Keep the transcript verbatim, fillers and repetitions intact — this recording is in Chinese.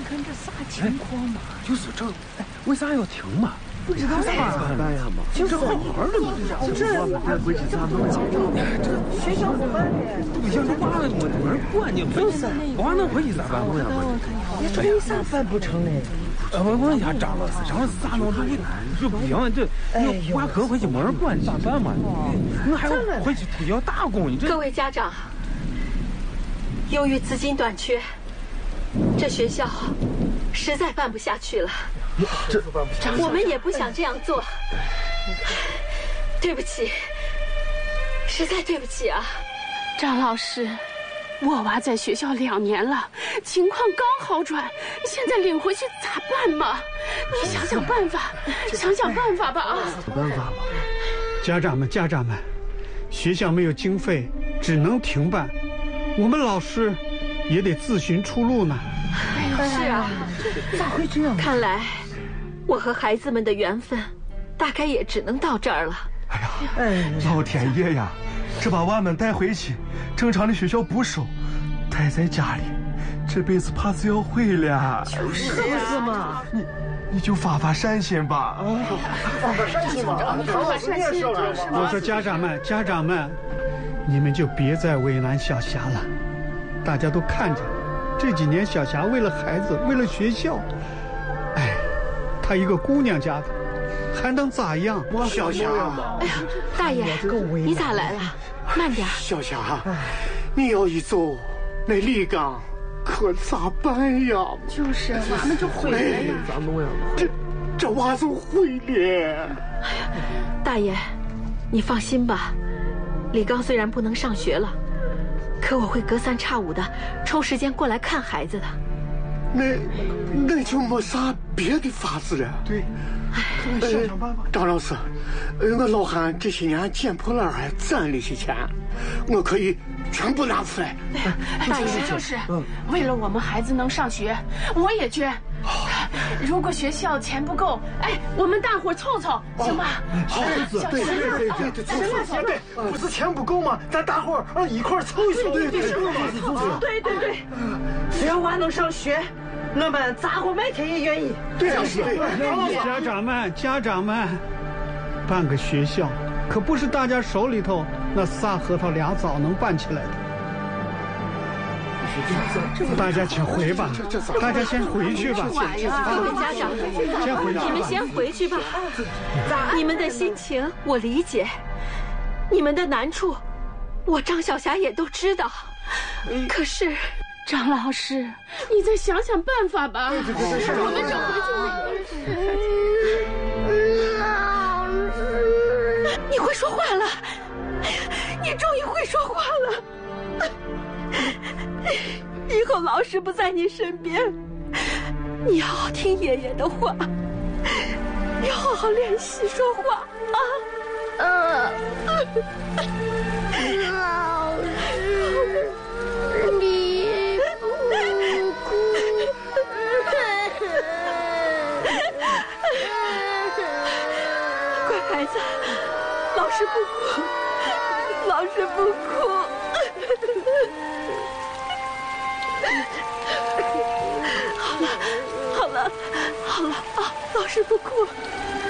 看这啥情况嘛？ 就是这，哎，为啥要停嘛？ 不知道咋办呀嘛？就是好好的嘛， 这我们再回去咋弄呀？这学校不办的， 对呀，这娃没没人管你，回去娃能回去咋办呀？ 你这为啥办不成嘞？ 呃，我问一下张老师，张老师咋弄？这这不行，这你娃哥回去没人管，咋办嘛？你还要回去推销打工，你这。 各位家长，由于资金短缺，这学校实在办不下去了。 这我们也不想这样做，对不起，实在对不起啊， 张老师。我娃在学校两年了，情况刚好转，现在领回去咋办嘛？你想想办法，想想办法吧啊！ 有办法吧？ 家长们，家长们，学校没有经费，只能停办，我们老师也得自寻出路呢。 是啊， 咋会这样？ 看来我和孩子们的缘分，大概也只能到这儿了。 哎呀，哎，老天爷呀！这把娃们带回去，正常的学校不收，待在家里，这辈子怕是要毁了。 就是啊嘛， 你你就发发善心吧啊！ 发发善心嘛，发发善心。 我说家长们，家长们，你们就别再为难小霞了。大家都看着，这几年小霞为了孩子，为了学校，哎，她一个姑娘家的。还能咋样？ 小霞， 哎呀，大爷，你咋来了？慢点。 小霞，你要一走，那李刚可咋办呀？ 就是娃们就毁了呀！ 咋弄呀？ 这这娃就毁了。 哎呀，大爷，你放心吧，李刚虽然不能上学了，可我会隔三差五的抽时间过来看孩子的。 那那就没啥别的法子了。 对。 呃，张老师，呃，我老汉这些年捡破烂还攒了些钱，我可以全部拿出来。 大爷就是，为了我们孩子能上学，我也捐。如果学校钱不够，哎，我们大伙凑凑，行吧？ 好，对对对对对，凑凑对，不是钱不够吗？咱大伙儿一块凑一凑，对对对， 对对对，只要娃能上学。我们咋活每天也愿意。 对啊，是对。 家长们，家长们，办个学校，可不是大家手里头那仨核桃俩枣能办起来的。大家请回吧，大家先回去吧。 各位家长， 先回去。 你们先回去吧。你们的心情我理解，你们的难处，我张小霞也都知道。可是。 张老师，你再想想办法吧。 对对对，是我们就回去。老师，你会说话了，你终于会说话了。以后老师不在你身边，你要好听爷爷的话，要好好练习说话啊。呃， 老师，你。 乖孩子，老师不哭，老师不哭。好了，好了，好了啊，老师不哭。